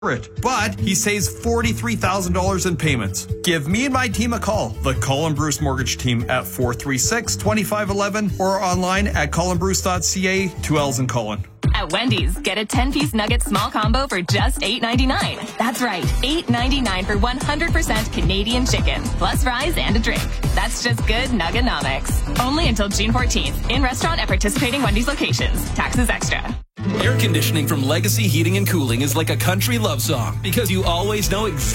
it, but he saves $43,000 in payments. Give me and my team a call, the Colin Bruce Mortgage Team at 436-2511 or online at colinbruce.ca, 2 L's in Colin. At Wendy's, get a 10-piece nugget small combo for just $8.99. That's right, $8.99 for 100% Canadian chicken, plus fries and a drink. That's just good Nuggenomics. Only until June 14th. In restaurant at participating Wendy's locations. Taxes extra. Air conditioning from Legacy Heating and Cooling is like a country love song because you always know exactly